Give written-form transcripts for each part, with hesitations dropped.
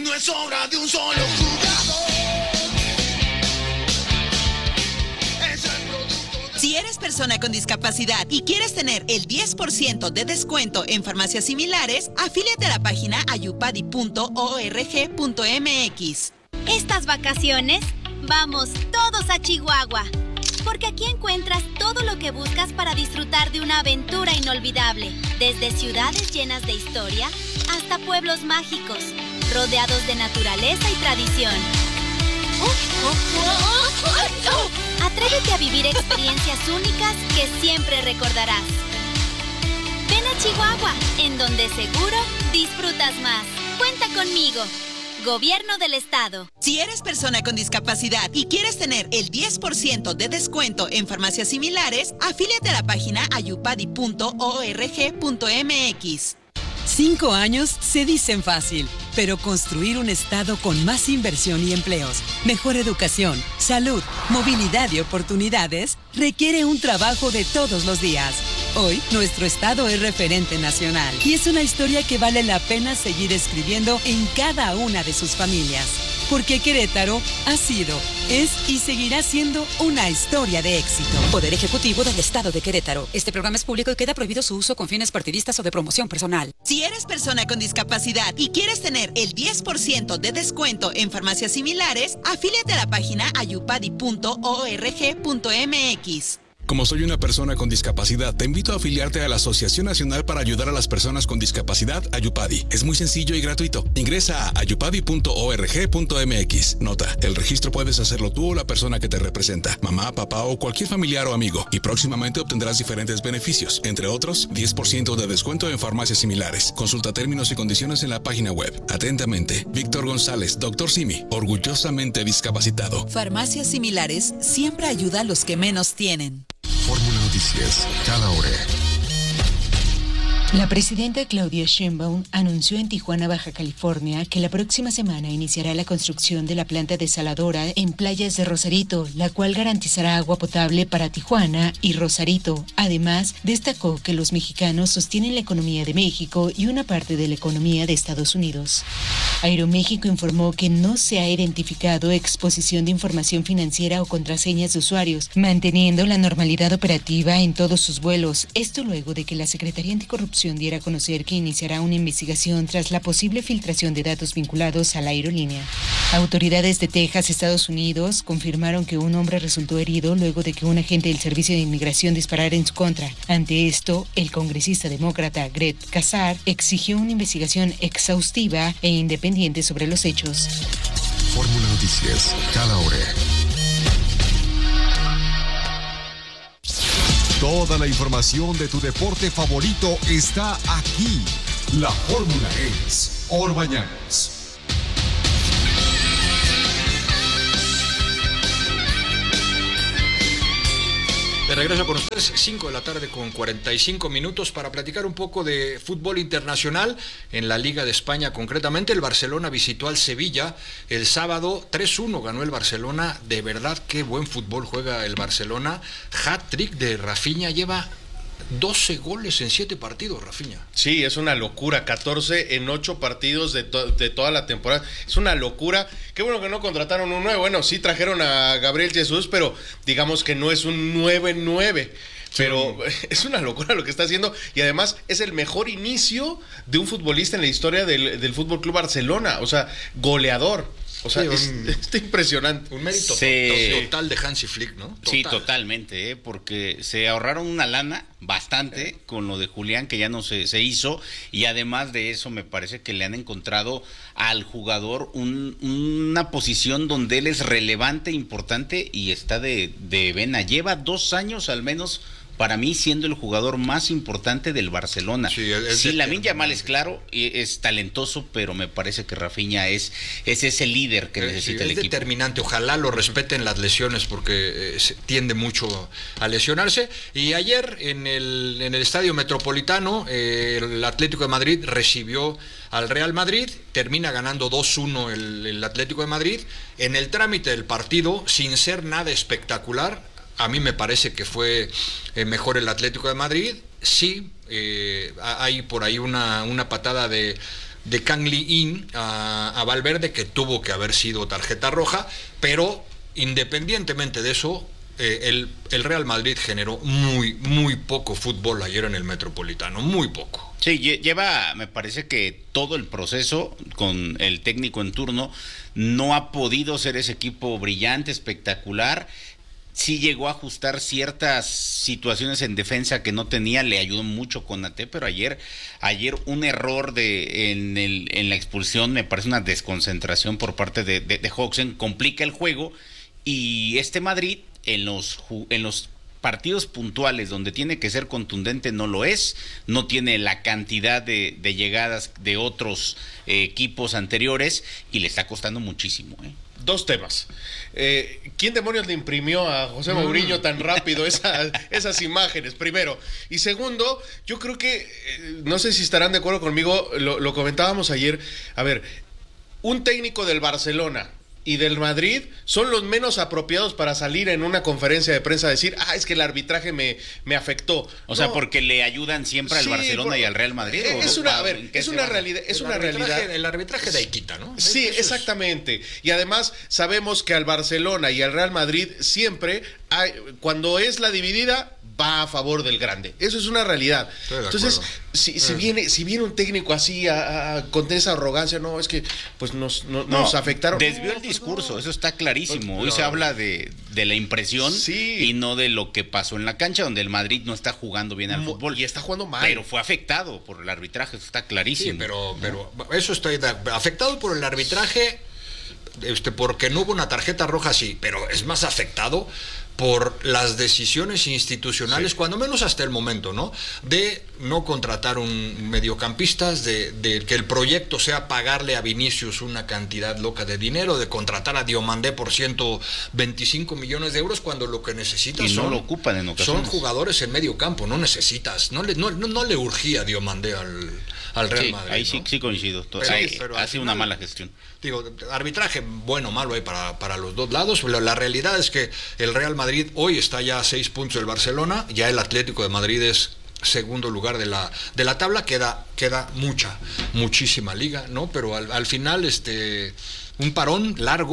no es obra de un solo jugador. Es el producto de... Si eres persona con discapacidad y quieres tener el 10% de descuento en farmacias similares, afíliate a la página ayupadi.org.mx. Estas vacaciones, vamos todos a Chihuahua, porque aquí encuentras todo lo que buscas para disfrutar de una aventura inolvidable, desde ciudades llenas de historia hasta pueblos mágicos, rodeados de naturaleza y tradición. Atrévete a vivir experiencias únicas que siempre recordarás. Ven a Chihuahua, en donde seguro disfrutas más. Cuenta conmigo. Gobierno del Estado. Si eres persona con discapacidad y quieres tener el 10% de descuento en farmacias similares, afíliate a la página ayupadi.org.mx. 5 años se dicen fácil, pero construir un estado con más inversión y empleos, mejor educación, salud, movilidad y oportunidades requiere un trabajo de todos los días. Hoy, nuestro estado es referente nacional y es una historia que vale la pena seguir escribiendo en cada una de sus familias. Porque Querétaro ha sido, es y seguirá siendo una historia de éxito. Poder Ejecutivo del Estado de Querétaro. Este programa es público y queda prohibido su uso con fines partidistas o de promoción personal. Si eres persona con discapacidad y quieres tener el 10% de descuento en farmacias similares, afíliate a la página ayupadi.org.mx. Como soy una persona con discapacidad, te invito a afiliarte a la Asociación Nacional para Ayudar a las Personas con Discapacidad, Ayupadi. Es muy sencillo y gratuito. Ingresa a ayupadi.org.mx. Nota, el registro puedes hacerlo tú o la persona que te representa, mamá, papá o cualquier familiar o amigo. Y próximamente obtendrás diferentes beneficios, entre otros, 10% de descuento en farmacias similares. Consulta términos y condiciones en la página web. Atentamente, Víctor González, Dr. Simi, orgullosamente discapacitado. Farmacias similares siempre ayuda a los que menos tienen. Fórmula Noticias, cada hora. La presidenta Claudia Sheinbaum anunció en Tijuana, Baja California, que la próxima semana iniciará la construcción de la planta desaladora en playas de Rosarito, la cual garantizará agua potable para Tijuana y Rosarito. Además, destacó que los mexicanos sostienen la economía de México y una parte de la economía de Estados Unidos. Aeroméxico informó que no se ha identificado exposición de información financiera o contraseñas de usuarios, manteniendo la normalidad operativa en todos sus vuelos. Esto luego de que la Secretaría Anticorrupción diera a conocer que iniciará una investigación tras la posible filtración de datos vinculados a la aerolínea. Autoridades de Texas, Estados Unidos, confirmaron que un hombre resultó herido luego de que un agente del Servicio de Inmigración disparara en su contra. Ante esto, el congresista demócrata Greg Casar exigió una investigación exhaustiva e independiente sobre los hechos. Fórmula Noticias, cada hora. Toda la información de tu deporte favorito está aquí. La fórmula es Orbañanos. De regreso con ustedes, 5 de la tarde con 45 minutos para platicar un poco de fútbol internacional en la Liga de España. Concretamente, el Barcelona visitó al Sevilla el sábado, 3-1 ganó el Barcelona. De verdad, qué buen fútbol juega el Barcelona. Hat-trick de Rafinha, lleva 12 goles en 7 partidos, Rafinha. Sí, es una locura, 14 en 8 partidos de toda la temporada. Es una locura. Qué bueno que no contrataron un 9. Bueno, sí trajeron a Gabriel Jesús, pero digamos que no es un 9-9. Pero es una locura lo que está haciendo y además es el mejor inicio de un futbolista en la historia del Fútbol Club Barcelona. O sea, goleador. O sea, está impresionante. Un mérito total de Hansi Flick, ¿no? Total. Sí, totalmente, porque se ahorraron una lana bastante con lo de Julián, que ya no se hizo, y además de eso me parece que le han encontrado al jugador una posición donde él es relevante, importante, y está de vena. Lleva 2 años al menos, para mí, siendo el jugador más importante del Barcelona. Sí, Lamine Yamal es claro, es talentoso, pero me parece que Rafinha es ese líder que necesita el equipo. Es determinante, ojalá lo respeten las lesiones, porque tiende mucho a lesionarse. Y ayer en el Estadio Metropolitano, el Atlético de Madrid recibió al Real Madrid, termina ganando 2-1 el Atlético de Madrid. En el trámite del partido, sin ser nada espectacular, a mí me parece que fue mejor el Atlético de Madrid. Sí, hay por ahí una patada de Kang Lee-in a Valverde, que tuvo que haber sido tarjeta roja, pero independientemente de eso, el Real Madrid generó muy poco fútbol ayer en el Metropolitano, muy poco. Sí, lleva, me parece que todo el proceso con el técnico en turno no ha podido ser ese equipo brillante, espectacular. Sí llegó a ajustar ciertas situaciones en defensa que no tenía, le ayudó mucho Konaté, pero ayer un error en la expulsión, me parece una desconcentración por parte de Hodgson, complica el juego, y este Madrid en los partidos puntuales donde tiene que ser contundente no lo es, no tiene la cantidad de llegadas de otros equipos anteriores y le está costando muchísimo. Dos temas. ¿Quién demonios le imprimió a José Mourinho tan rápido esas imágenes? Primero. Y segundo, yo creo que, no sé si estarán de acuerdo conmigo, lo comentábamos ayer. A ver, un técnico del Barcelona y del Madrid son los menos apropiados para salir en una conferencia de prensa a decir, es que el arbitraje me afectó. O sea, porque le ayudan siempre al Barcelona y al Real Madrid. Es una realidad. El arbitraje de Iquita, ¿no? Sí, exactamente. Y además sabemos que al Barcelona y al Real Madrid siempre, cuando es la dividida, va a favor del grande. Eso es una realidad. Entonces, si viene un técnico así con esa arrogancia, no, es que pues nos afectaron. Desvió el discurso, eso está clarísimo. Hoy se habla de la impresión y no de lo que pasó en la cancha, donde el Madrid no está jugando bien al fútbol. Y está jugando mal. Pero fue afectado por el arbitraje, eso está clarísimo. Sí, pero eso está afectado por el arbitraje, porque no hubo una tarjeta roja, sí, pero es más afectado por las decisiones institucionales, cuando menos hasta el momento, ¿no? De no contratar un mediocampistas, de que el proyecto sea pagarle a Vinicius una cantidad loca de dinero, de contratar a Diomandé por 125 millones de euros, cuando lo que necesitas no lo ocupan en ocasiones. Son jugadores en medio campo, no necesitas, no le urgía Diomandé al Real Madrid. Ahí ¿no? sí coincido. Pero hace una mala gestión. Digo, arbitraje bueno o malo hay para los dos lados. La realidad es que el Real Madrid hoy está ya a 6 puntos del Barcelona, ya el Atlético de Madrid es segundo lugar de la tabla, queda muchísima liga, ¿no? Pero al final un parón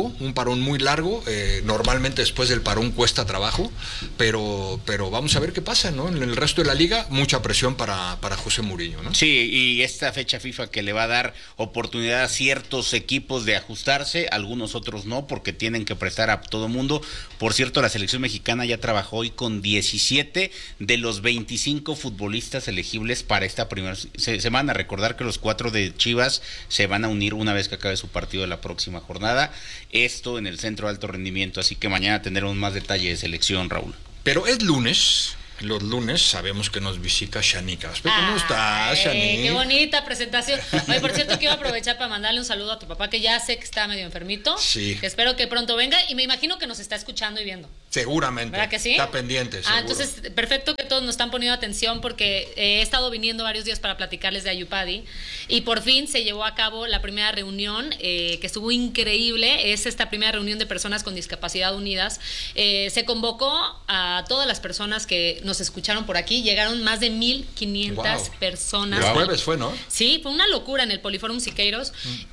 muy largo, normalmente después del parón cuesta trabajo, pero vamos a ver qué pasa, ¿no? En el resto de la liga, mucha presión para José Mourinho, ¿no? Sí, y esta fecha FIFA que le va a dar oportunidad a ciertos equipos de ajustarse, algunos otros no, porque tienen que prestar a todo mundo. Por cierto, la selección mexicana ya trabajó hoy con 17 de los 25 futbolistas elegibles para esta primera semana. Recordar que los 4 de Chivas se van a unir una vez que acabe su partido de la próxima jornada, esto en el Centro de Alto Rendimiento, así que mañana tendremos más detalle de selección, Raúl. Pero es lunes. Los lunes sabemos que nos visita Shanika. ¿Cómo estás, Shani? Qué bonita presentación. Oye, por cierto, quiero aprovechar para mandarle un saludo a tu papá, que ya sé que está medio enfermito. Sí. Que espero que pronto venga y me imagino que nos está escuchando y viendo. Seguramente. ¿Verdad que sí? Está pendiente, seguro. Entonces, perfecto que todos nos están poniendo atención, porque he estado viniendo varios días para platicarles de Ayupadi y por fin se llevó a cabo la primera reunión, que estuvo increíble. Es esta primera reunión de personas con discapacidad unidas. Se convocó a todas las personas que nos escucharon por aquí. Llegaron más de 1,500 personas. El jueves fue, ¿no? Sí, fue una locura en el Poliforum Siqueiros.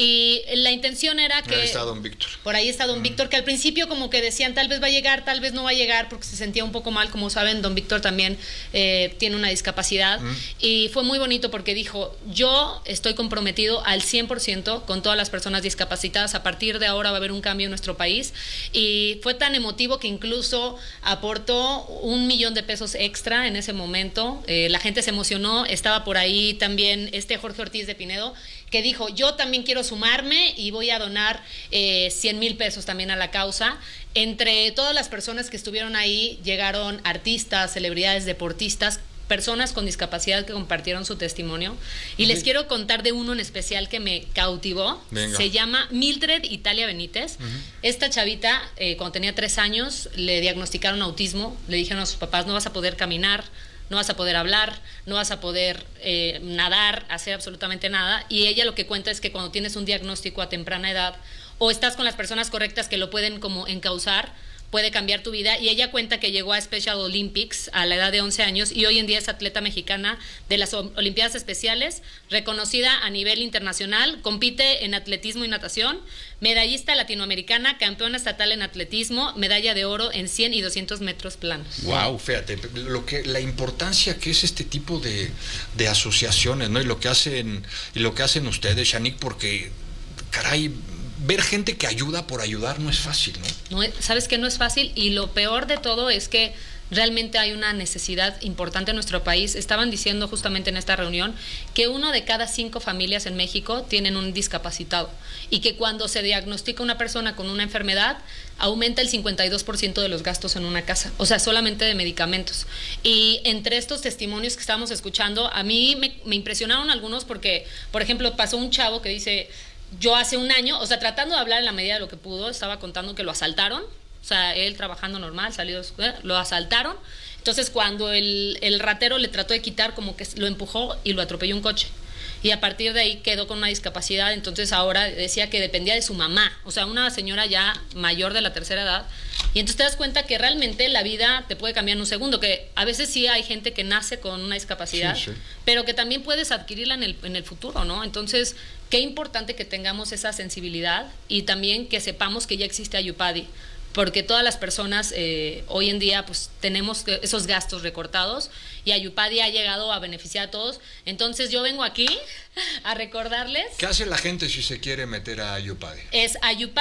Y la intención era que... Ahí está don Víctor. Por ahí está don Víctor, que al principio como que decían tal vez va a llegar, tal vez no va a llegar, porque se sentía un poco mal. Como saben, don Víctor también tiene una discapacidad. Y fue muy bonito porque dijo, yo estoy comprometido al 100% con todas las personas discapacitadas. A partir de ahora va a haber un cambio en nuestro país. Y fue tan emotivo que incluso aportó 1 millón de pesos extra en ese momento. La gente se emocionó. Estaba por ahí también Jorge Ortiz de Pinedo, que dijo, yo también quiero sumarme y voy a donar 100,000 pesos también a la causa. Entre todas las personas que estuvieron ahí, llegaron artistas, celebridades, deportistas, personas con discapacidad que compartieron su testimonio. Y les quiero contar de uno en especial que me cautivó. Venga. Se llama Mildred Italia Benítez. Esta chavita, cuando tenía 3 años, le diagnosticaron autismo. Le dijeron a sus papás, no vas a poder caminar, no vas a poder hablar, no vas a poder nadar, hacer absolutamente nada. Y ella lo que cuenta es que cuando tienes un diagnóstico a temprana edad, o estás con las personas correctas que lo pueden como encauzar, puede cambiar tu vida. Y ella cuenta que llegó a Special Olympics a la edad de 11 años y hoy en día es atleta mexicana de las Olimpiadas Especiales, reconocida a nivel internacional, compite en atletismo y natación, medallista latinoamericana, campeona estatal en atletismo, medalla de oro en 100 y 200 metros planos. Wow, fíjate, la importancia que es este tipo de asociaciones, ¿no? Y lo que hacen ustedes, Shanique, porque, caray, ver gente que ayuda por ayudar no es fácil, ¿no? No, sabes que no es fácil, y lo peor de todo es que realmente hay una necesidad importante en nuestro país. Estaban diciendo justamente en esta reunión que 1 de cada 5 familias en México tienen un discapacitado, y que cuando se diagnostica una persona con una enfermedad aumenta el 52% de los gastos en una casa, o sea, solamente de medicamentos. Y entre estos testimonios que estábamos escuchando, a mí me impresionaron algunos porque, por ejemplo, pasó un chavo que dice: yo hace un año, o sea, tratando de hablar en la medida de lo que pudo, estaba contando que lo asaltaron, o sea, él trabajando normal, salió, lo asaltaron. Entonces, cuando el ratero le trató de quitar, como que lo empujó y lo atropelló un coche. Y a partir de ahí quedó con una discapacidad. Entonces ahora decía que dependía de su mamá, o sea, una señora ya mayor de la tercera edad. Y entonces te das cuenta que realmente la vida te puede cambiar en un segundo, que a veces sí hay gente que nace con una discapacidad, sí, pero que también puedes adquirirla en el futuro, ¿no? Entonces, qué importante que tengamos esa sensibilidad y también que sepamos que ya existe Ayupadi, porque todas las personas hoy en día pues tenemos esos gastos recortados, y Ayupadi ha llegado a beneficiar a todos. Entonces yo vengo aquí a recordarles. ¿Qué hace la gente si se quiere meter a Ayupadi? Es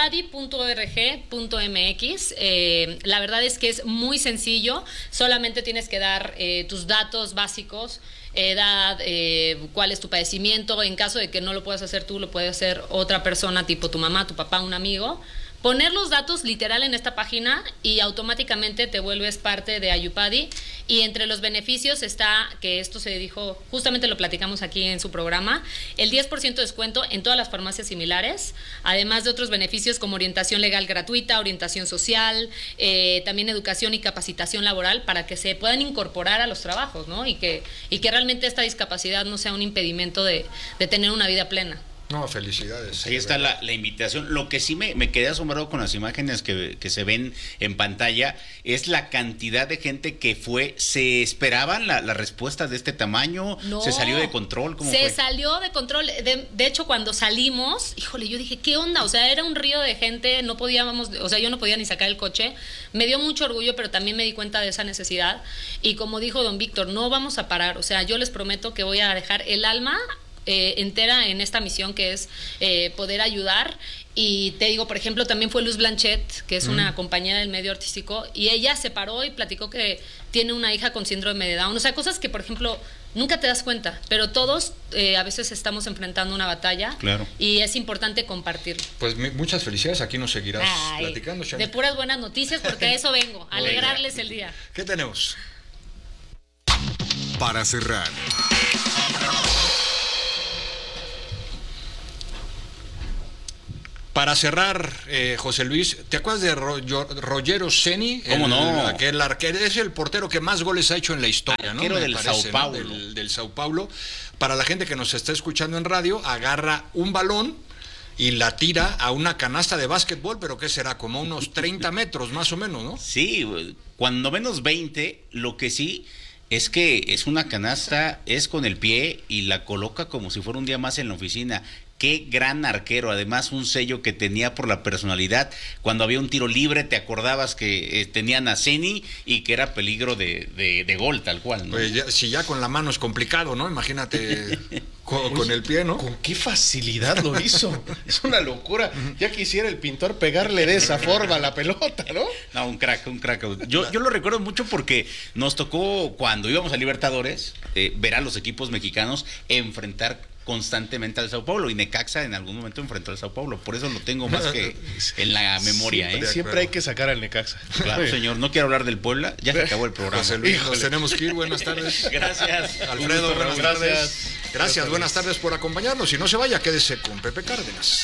ayupadi.org.mx. La verdad es que es muy sencillo, solamente tienes que dar tus datos básicos, edad, cuál es tu padecimiento. En caso de que no lo puedas hacer tú, lo puede hacer otra persona, tipo tu mamá, tu papá, un amigo. Poner los datos literal en esta página y automáticamente te vuelves parte de Ayupadi. Y entre los beneficios está, que esto se dijo, justamente lo platicamos aquí en su programa, el 10% de descuento en todas las farmacias similares, además de otros beneficios como orientación legal gratuita, orientación social, también educación y capacitación laboral para que se puedan incorporar a los trabajos, ¿no? Y que realmente esta discapacidad no sea un impedimento de tener una vida plena. No, felicidades. Ahí está la invitación. Lo que sí me quedé asombrado con las imágenes que se ven en pantalla es la cantidad de gente que fue. ¿Se esperaban la respuesta de este tamaño? No, ¿Se salió de control? ¿Cómo fue? Salió de control. De hecho, cuando salimos, híjole, yo dije, ¿qué onda? O sea, era un río de gente, no podíamos, o sea, yo no podía ni sacar el coche. Me dio mucho orgullo, pero también me di cuenta de esa necesidad. Y como dijo don Víctor, no vamos a parar. O sea, yo les prometo que voy a dejar el alma entera en esta misión, que es poder ayudar. Y te digo, por ejemplo, también fue Luz Blanchet, que es una compañera del medio artístico, y ella se paró y platicó que tiene una hija con síndrome de Down. O sea, cosas que, por ejemplo, nunca te das cuenta, pero todos a veces estamos enfrentando una batalla. Claro. Y es importante compartirlo. Pues muchas felicidades, aquí nos seguirás platicando, Shanique. De puras buenas noticias, porque a eso vengo, a alegrarles el día. ¿Qué tenemos? Para cerrar, José Luis, ¿te acuerdas de Rogero Ceni? ¿Cómo no? Aquel arquero, es el portero que más goles ha hecho en la historia, ¿no? Arquero del Sao Paulo. ¿No? Del Sao Paulo. Para la gente que nos está escuchando en radio, agarra un balón y la tira a una canasta de básquetbol, pero ¿qué será? Como unos 30 metros más o menos, ¿no? Sí, cuando menos 20, lo que sí es que es una canasta, es con el pie y la coloca como si fuera un día más en la oficina. Qué gran arquero, además un sello que tenía por la personalidad. Cuando había un tiro libre te acordabas que tenían a Ceni y que era peligro de gol, tal cual, ¿no? Pues si ya con la mano es complicado, ¿no? Imagínate con el pie, ¿no? Con qué facilidad lo hizo. Es una locura. Ya quisiera el pintor pegarle de esa forma a la pelota, ¿no? No, un crack. Yo lo recuerdo mucho porque nos tocó, cuando íbamos a Libertadores, ver a los equipos mexicanos enfrentar constantemente al Sao Paulo, y Necaxa en algún momento enfrentó al Sao Paulo, por eso lo tengo más que en la memoria. Siempre hay que sacar al Necaxa. Claro, señor, no quiero hablar del Puebla, ya se acabó el programa. José Luis, nos tenemos que ir, buenas tardes. Gracias. Alfredo, buenas tardes. Gracias, buenas tardes por acompañarnos, y no se vaya, quédese con Pepe Cárdenas.